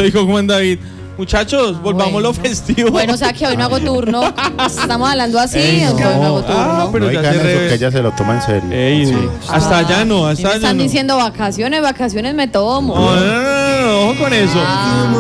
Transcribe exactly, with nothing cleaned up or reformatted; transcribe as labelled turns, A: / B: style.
A: dijo Juan David. Muchachos, volvamos
B: bueno.
A: lo festivo.
B: Bueno, o sea que hoy no hago turno. Estamos hablando así,
C: Ey, no.
B: entonces no hago turno.
A: Ah, pero
C: no
A: ya
C: digan
A: se
C: eso,
A: re-
C: que ella se lo toma en serio.
A: Ey,
C: Sí.
A: hasta allá no,
B: Me
A: hasta allá
B: están
A: no.
B: diciendo vacaciones, vacaciones me tomo.
A: No, no, no, no, no, ojo con eso.
B: Ah.